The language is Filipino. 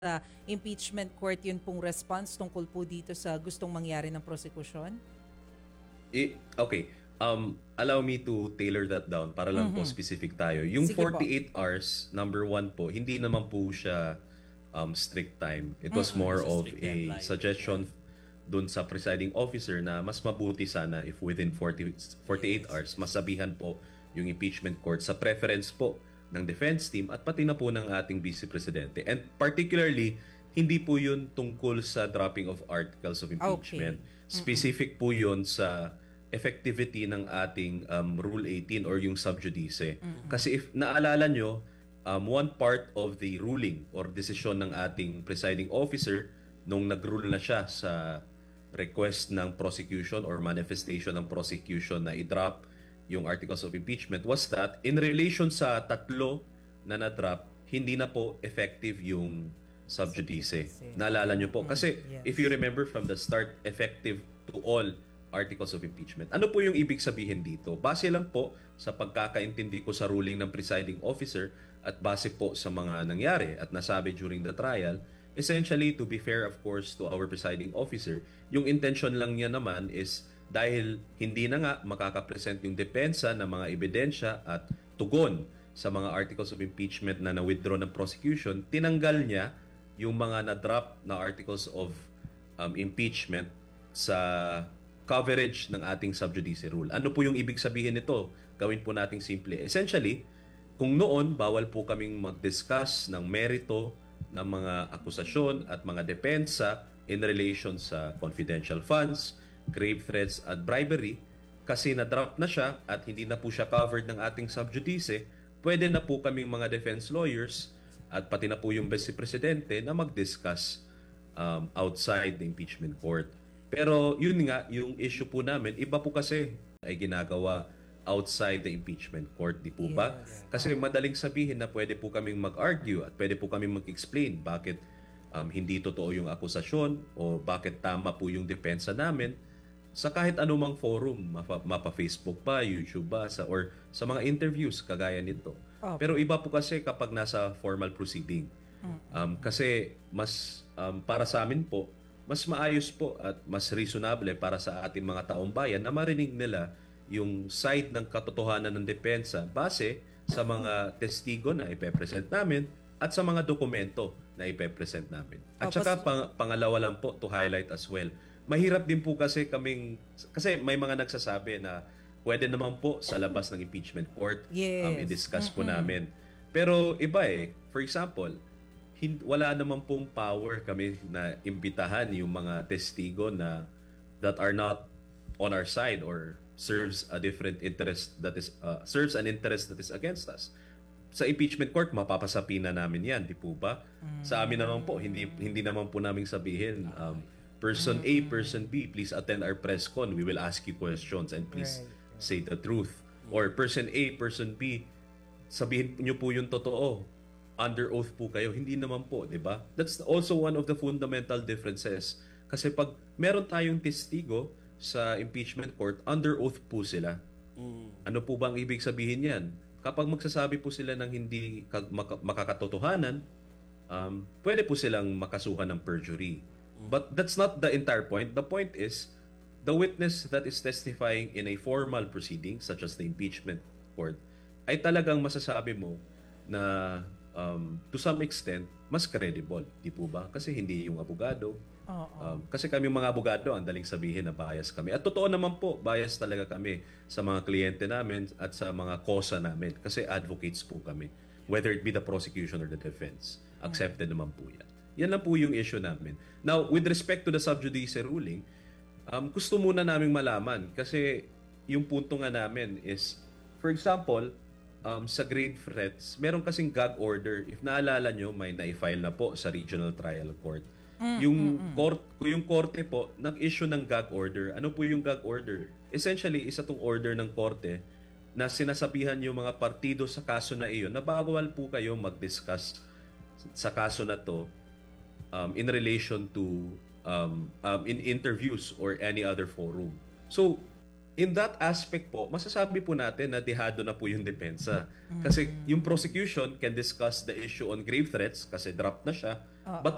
impeachment court yun pong response tungkol po dito sa gustong mangyari ng prosecution? Okay. Allow me to tailor that down para lang po specific tayo. Yung Sige po. 48 hours, number one po, hindi naman po siya strict time. It was more of a suggestion dun sa presiding officer na mas mabuti sana if within 48 hours, masabihan po yung impeachment court sa preference po ng defense team at pati na po ng ating vice presidente. And particularly, hindi po yun tungkol sa dropping of articles of impeachment. Okay. Specific po yun sa effectivity ng ating Rule 18 or yung sub judice. Kasi if naalala nyo, one part of the ruling or decision ng ating presiding officer nung nag-rule na siya sa request ng prosecution or manifestation ng prosecution na i-drop yung articles of impeachment was that in relation sa tatlo na na-drop, hindi na po effective yung sub judice. Naalala nyo po? Kasi if you remember from the start, effective to all articles of impeachment. Ano po yung ibig sabihin dito? Base lang po sa pagkakaintindi ko sa ruling ng presiding officer at base po sa mga nangyari at nasabi during the trial, essentially, to be fair of course to our presiding officer, yung intention lang niya naman is dahil hindi na nga makakapresent yung depensa ng mga ebidensya at tugon sa mga articles of impeachment na na-withdraw ng prosecution, tinanggal niya yung mga na-drop na articles of impeachment sa coverage ng ating sub judice rule. Ano po yung ibig sabihin nito? Gawin po nating simple. Essentially, kung noon, bawal po kaming mag-discuss ng merito ng mga akusasyon at mga depensa in relation sa confidential funds, grave threats at bribery, kasi na-drop na siya at hindi na po siya covered ng ating sub judice, pwede na po kaming mga defense lawyers at pati na po yung vice presidente na mag-discuss outside the impeachment court. Pero yun nga, yung issue po namin, iba po kasi ay ginagawa outside the impeachment court, di po ba? Yes. Kasi madaling sabihin na pwede po kaming mag-argue at pwede po kaming mag-explain bakit hindi totoo yung akusasyon o bakit tama po yung depensa namin sa kahit anumang forum, mapa-Facebook pa, YouTube ba, or sa mga interviews kagaya nito. Pero iba po kasi kapag nasa formal proceeding. Kasi mas para sa amin po, mas maayos po at mas reasonable para sa ating mga taong bayan na marinig nila yung side ng katotohanan ng depensa base sa mga testigo na ipepresent namin at sa mga dokumento na ipepresent namin. At saka pangalawa lang po to highlight as well. Mahirap din po kasi may mga nagsasabi na pwede naman po sa labas ng impeachment court i-discuss po namin. Pero iba for example, wala naman pong power kami na imbitahan yung mga testigo na that are not on our side or serves a different interest that is serves an interest that is against us. Sa impeachment court mapapasapina namin 'yan, di po ba? Sa amin naman po hindi naman po namin sabihin person A, person B, please attend our press con. We will ask you questions and please say the truth. Or person A, person B, sabihin niyo po yung totoo. Under oath po kayo. Hindi naman po, di ba? That's also one of the fundamental differences. Kasi pag meron tayong testigo sa impeachment court, under oath po sila. Ano po bang ibig sabihin yan? Kapag magsasabi po sila ng hindi makakatotohanan, pwede po silang makasuhan ng perjury. But that's not the entire point. The point is, the witness that is testifying in a formal proceeding, such as the impeachment court, ay talagang masasabi mo na to some extent, mas credible. Di po ba? Kasi hindi yung abogado. Kasi kami mga abogado, ang daling sabihin na bias kami. At totoo naman po, bias talaga kami sa mga kliyente namin at sa mga kosa namin. Kasi advocates po kami. Whether it be the prosecution or the defense. Accepted naman po yan. Yan lang po yung issue namin. Now, with respect to the sub judice ruling, gusto muna naming malaman kasi yung punto nga namin is, for example, sa grave threats, meron kasing gag order. If naalala nyo, may na-file na po sa Regional Trial Court. Yung korte po, nag-issue ng gag order. Ano po yung gag order? Essentially, isa tong order ng korte na sinasabihan yung mga partido sa kaso na iyon na bawal po kayo mag-discuss sa kaso na to in relation to in interviews or any other forum. So, in that aspect po, masasabi po natin na dehado na po yung depensa. Kasi yung prosecution can discuss the issue on grave threats kasi drop na siya. But